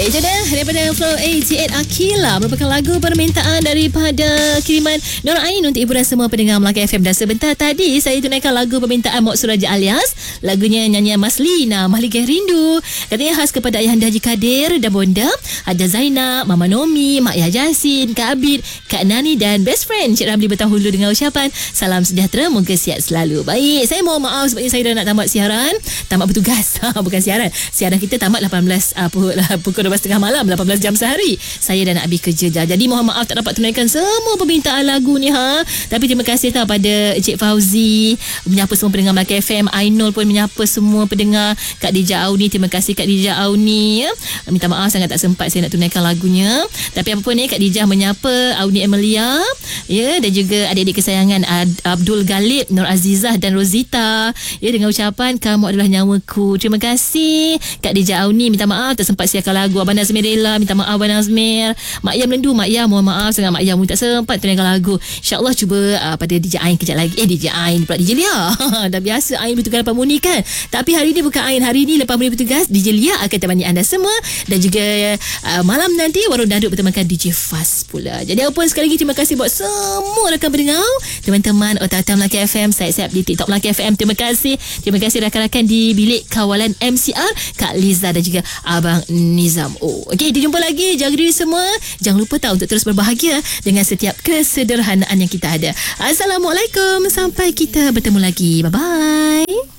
Itu dah daripada Flow 88 Akila, merupakan lagu permintaan daripada kiriman Nur Ain untuk hiburan semua pendengar Melaka FM. Dan sebentar tadi saya tunaikan lagu permintaan Mok Suraja alias lagunya nyanyian Mas Lina, Mahligai Rindu. Katanya khas kepada Ayahanda Haji Kadir dan Bonda, Haja Zainab, Mama Nomi, Mak Yah Jasin, Kak Abid, Kak Nani dan best friend Cik Ramli bertahulu dengan ucapan salam sejahtera, moga sihat selalu. Baik, saya mohon maaf sebabnya saya dah nak tamat siaran, tamat bertugas. Bukan siaran. Siaran kita tamat 18 pukul 12.30 malam, 18 jam sehari. Saya dah nak habis kerja dah. Jadi mohon maaf tak dapat tunaikan semua permintaan lagu ni Tapi terima kasih pada Encik Fauzi, menyapa semua pendengar Melaka FM. Ainul pun menyapa semua pendengar. Kak Dija Auni, terima kasih Kak Dija Auni. Minta maaf sangat tak sempat saya nak tunaikan lagunya. Tapi apa pun Kak Dija menyapa Auni Emilia, dan juga adik-adik kesayangan Abdul Galib, Nur Azizah dan Rosita, dengan ucapan kamu adalah nyawaku. Terima kasih Kak Dija Auni. Minta maaf tak sempat siarkan lagu. Abang Nazmir rela, minta maaf Abang Nazmir. Mak Yam lendu, Mak Yam mohon maaf sangat. Mak Yam tak sempat tunaikan lagu. InsyaAllah cuba pada DJ Ain kejap lagi. DJ Ain pula DJ Lia. Dah biasa Ain bertugas lepas Muni kan. Tapi hari ni bukan Ain. Hari ni lepas Muni bertugas, DJ Lia akan temani anda semua. Dan juga malam nanti Warung Daduk bertemakan DJ Fast pula. Jadi apa pun sekali lagi terima kasih buat semua rakan pendengar, teman-teman Otak-Otak Melaka FM. Saya di TikTok Melaka FM. Terima kasih. Terima kasih rakan-rakan di bilik kawalan MCR, Kak Liza dan juga Abang Nizam. Okey, dijumpa lagi. Jaga diri semua. Jangan lupa untuk terus berbahagia dengan setiap kesederhanaan yang kita ada. Assalamualaikum. Sampai kita bertemu lagi. Bye-bye.